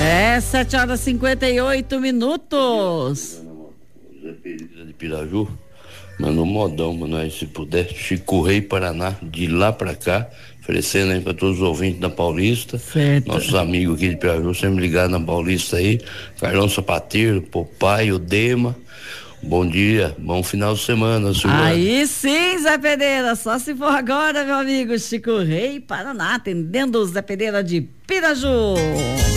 7h58. Zé Pereira de Piraju, mano, um modão, mano, aí se puder, Chico Rei, Paraná, de lá pra cá, oferecendo aí pra todos os ouvintes da Paulista, certo. Nossos amigos aqui de Piraju, sempre ligados na Paulista aí, Carlão Sapateiro, Popai, o Dema. Bom dia, bom final de semana, Silvana. Aí sim, Zé Pereira, só se for agora, meu amigo Chico Rei, Paraná, atendendo o Zé Pereira de Piraju.